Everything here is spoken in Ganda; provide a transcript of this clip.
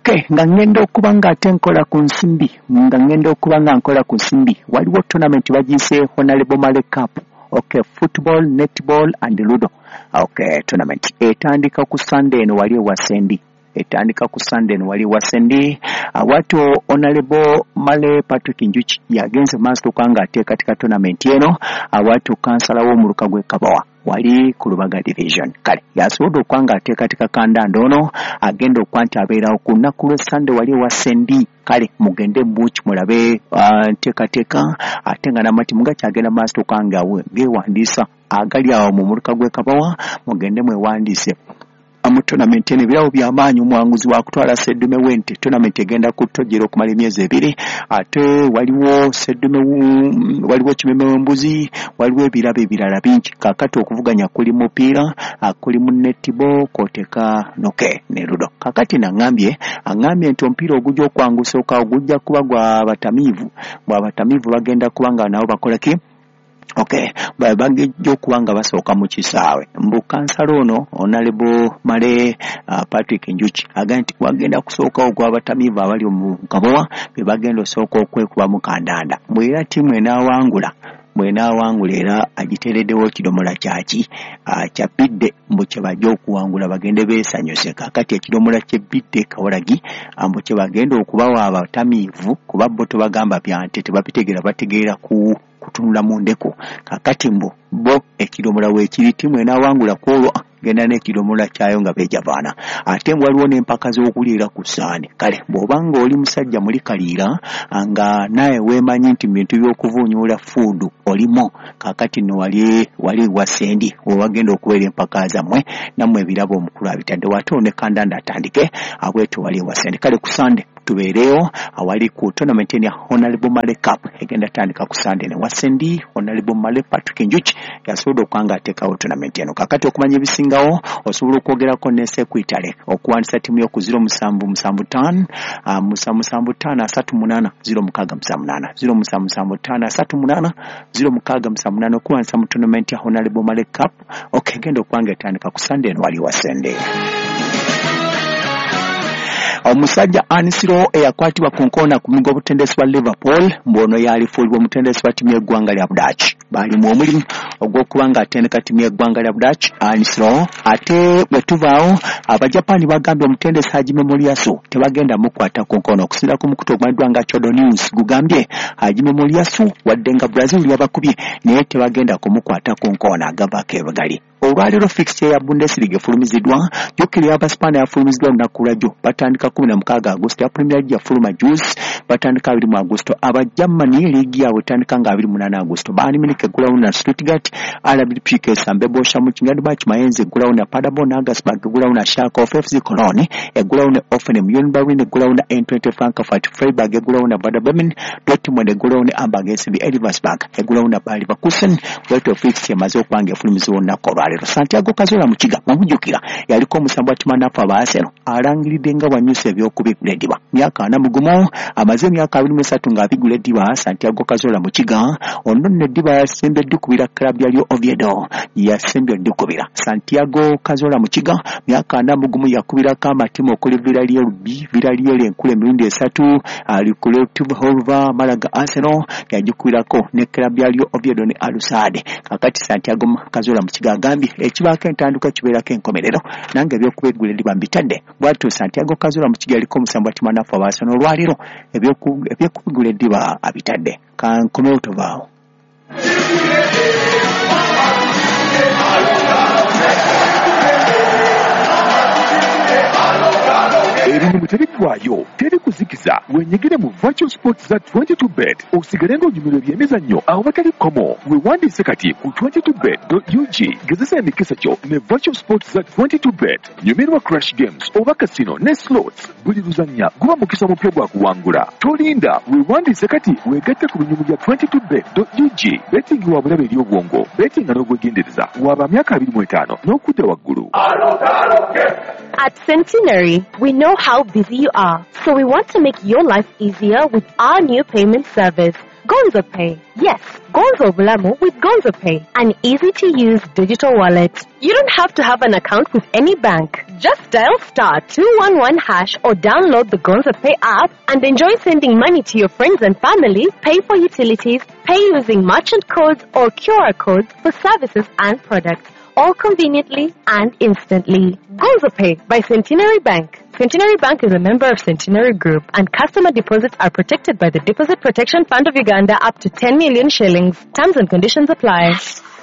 Okay, nga ngenda okuba nga ate nkola ku nsimbi, waliwo tournament bagise Honorable Male Cup. Okay, football, netball and ludo. Okay, tournament etandika ku Sunday no wali wasendi. Watu Honorable Male Patrick Njuchi yagenze master kwanga ate katika tournament eno. Watu kansala wo mu Lukagwe Kabawa wali ku Lubaga division. Kale yasobola kwanga ate katika kandanda ono agenda okwanta abeera okunaku lwe Sunday wali wasendi. Kale mugende mbuchi mulabe teka ate nga namati muga kyagenda master kwanga gewandisa agali awo mu Lukagwe Kabawa mugende mwewandise. Tournament ene birawo by'amaanyi omwanguzi wa kutwala Seddume Wente tournament egenda kutojera okumala emyezi 2 ate waliwo Seddume waliwo Kimeme w'Embuzi waliwo ebirabe ebirala bingi kakati okuvuganya kuli mupiira kuli mu netball koteka noke ne ludo kakati nangambye nti omupiira ogujja okwangusa ogujja kuba gwa batamiivu bagenda kubanga nabo bakolaki. Okay, bagejjo kuwanga basooka mu kisaawe. Mbukansala ono Honorable Male Patrick Njuchi aganti wagenda kusooka ogwa batamiivu abali mu Kabowa be bagenda osooka okwekuba mu kandanda. Mwera timu enawangula era agitereddewo kidomola kyaki kyabidde mbuche bajja okuwangula bagende beesanyuse kakati ekidomola kyebidde Kawalagi mbuche bagenda okubawa abatamiivu kuba bo tebagamba byante tebabitegera bategeera kutunula mu ndeko kakati bo ekidomola weekiri timu enawangula kwolwa genda n'ekidomola kyayo nga bejavaana ate waliwo n'empaka z'okuliira ku ssaani. Kale bw'obanga oli musajja muli kaliira nga naye weemanyi nti bintu by'okuvuunyuula fuudu olimo kakati no wali wasendi owagenda okubeera empaka zammwe nammwe ebirabo omukulu abitadde wate ne kandanda atandike abwetu wali wasendi. Kale ku Sunday tubeereyo awali ku tournament ya Honorable Male Cup egenda tandika ku Sunday ne wasendi Honorable Male Patrick Njuchi yasobola okwanga ateekawo tournament eno kakati okumanya ebisingawo osobola okwogerako ne Sekwitale okuwandisa timu yo ku 0775 0775 0775380 okuwandisa mu tournament ya Honorable Male Cup. Okay, genda okwanga etandika ku Sunday eno wali wasende. Omusajja Anisiro eyakwatibwa ku nkoona ku mugo obutendesi wa Liverpool mbono yalifuulibwa omutendesi wa timu y'eggwanga lya Dutch bali mu omulimu ogw'okubanga atendeka timu y'eggwanga lya Dutch Anisiro ate bwe tuvaawo abajapani bagambye omutendesi Haji Memoriasu tebagenda mukwata ku nkoona okusinziira ku mukutu ogumaliddwa nga Chodo News gugambye Haji Memoriasu wadde nga Brazil yabakubye naye tebagenda kumukwata ku nkoona agavaako ebagali. Olwaliro fixture ya Bundesliga efulumiziddwa jokeri y'Abaspaana yafulumiziddwa olunaku lwajjo batandika 16 Agosto ya Premier League yafuluma Juice batandika 2 Agosto Abagermany liigi yaabwe etandika nga 28 Agosto Bayern Munich eggulawo na Stuttgart RB Leipzig esambe Borussia Mönchengladbach Mayenzi eggulawo na Paderborn Augsburg eggulawo na Schalke FC Cologne eggulawo na Hoffenheim Union Berlin eggulawo na Eintracht Frankfurt Freiburg eggulawo na Werder Bremen Dortmund eggulawo na Hamburg SC Elversberg eggulawo na Bayer Leverkusen weto fixture emaze okwanga efulumizibwa olunaku olwaleero. Santiago Cazorla Mukiga mumujjukira yaliko omusambu wa timannafu aba Arsenal alangiridde nga wanyuse ebyokubigula eddiba myaka 4 amaze emyaka 23 ng'abigula eddiba. Santiago Cazorla Mukiga ono neddiba yasembye ddukubira klabu yalyo Oviedo yasembye ddukubira. Santiago Cazorla Mukiga myaka 4 yakubirako amatimu okuli Villarreal enkulu emirundi 3 Recreative Horva Malaga Arsenal yagikubirako ne klabu yalyo Oviedo ne Alusade. Kakati Santiago Cazorla Mukiga agambye ekibaako entanduka kibeerako enkomerero nange ebyokubegula eddiba mbitadde bwatyo. Santiago Cazorla Mukiga yaliko omusambu wa timannafu aba Arsenal olwaleero ebyokubigula eddiba abitadde kankomewo tovaawo. Ebintu tebiggwaayo teri kuzikiza wenyigire mu Virtual Sports za 22bet osigale ng'onyumirwa ebyemizannyo awo batali komo wewandiise kati ku 22bet.ug gezesa emikisa kyo ne Virtual Sports za 22bet nyumirwa Crash Games oba Casino ne Slots buli luzannya guba mukisa mupya gwa kuwangula tolinda wewandiise kati wegatte ku binyumu bya 22bet.ug betting wa bulabe eri obwongo betting n'ogwegendereza waba myaka 25 n'okudda waggulu. At Centenary, we know how busy you are, so we want to make your life easier with our new payment service. Gonzo Pay. Yes, Gonzo Bulamu with Gonzo Pay, an easy-to-use digital wallet. You don't have to have an account with any bank. Just dial *211# or download the Gonzo Pay app and enjoy sending money to your friends and family, pay for utilities, pay using merchant codes or QR codes for services and products, all conveniently and instantly. Gonzo Pay by Centenary Bank. Centenary Bank is a member of Centenary Group, and customer deposits are protected by the Deposit Protection Fund of Uganda up to 10 million shillings. Terms and conditions apply.